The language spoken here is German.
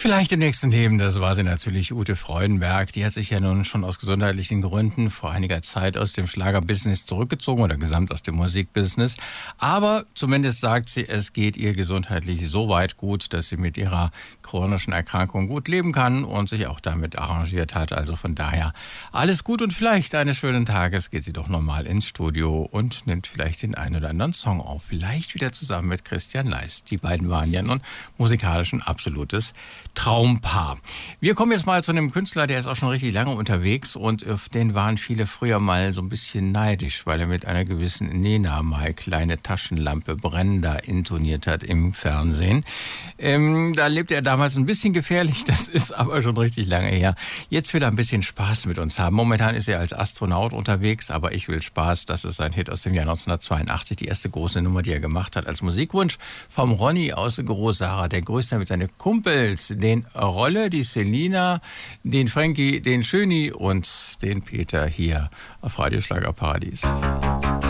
Vielleicht im nächsten Leben, das war sie natürlich, Ute Freudenberg. Die hat sich ja nun schon aus gesundheitlichen Gründen vor einiger Zeit aus dem Schlagerbusiness zurückgezogen oder gesamt aus dem Musikbusiness. Aber zumindest sagt sie, es geht ihr gesundheitlich so weit gut, dass sie mit ihrer chronischen Erkrankung gut leben kann und sich auch damit arrangiert hat. Also von daher alles gut und vielleicht eines schönen Tages geht sie doch nochmal ins Studio und nimmt vielleicht den einen oder anderen Song auf. Vielleicht wieder zusammen mit Christian Leist. Die beiden waren ja nun musikalisch ein absolutes Traumpaar. Wir kommen jetzt mal zu einem Künstler, der ist auch schon richtig lange unterwegs und auf den waren viele früher mal so ein bisschen neidisch, weil er mit einer gewissen Nena mal kleine Taschenlampe brennender intoniert hat im Fernsehen. Da lebte er damals ein bisschen gefährlich, das ist aber schon richtig lange her. Jetzt will er ein bisschen Spaß mit uns haben. Momentan ist er als Astronaut unterwegs, aber ich will Spaß, das ist ein Hit aus dem Jahr 1982, die erste große Nummer, die er gemacht hat als Musikwunsch vom Ronny aus Großsara. Der grüßt er mit seinen Kumpels, den Rolle, die Selina, den Frankie, den Schöni und den Peter hier auf Radio Schlagerparadies.